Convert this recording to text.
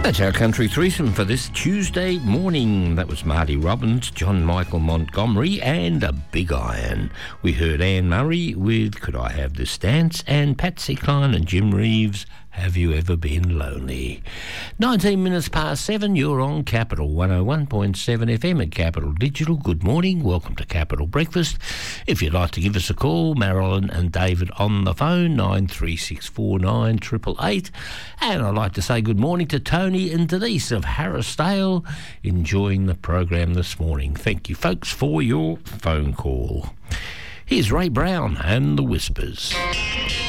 That's our country threesome for this Tuesday morning. That was Marty Robbins, John Michael Montgomery and a Big Iron. We heard Anne Murray with Could I Have This Dance, and Patsy Cline and Jim Reeves, Have You Ever Been Lonely? 19 minutes past 7, you're on Capital 101.7 FM at Capital Digital. Good morning, welcome to Capital Breakfast. If you'd like to give us a call, Marilyn and David on the phone, 9364 888. And I'd like to say good morning to Tony and Denise of Harrisdale, enjoying the program this morning. Thank you, folks, for your phone call. Here's Ray Brown and the Whispers.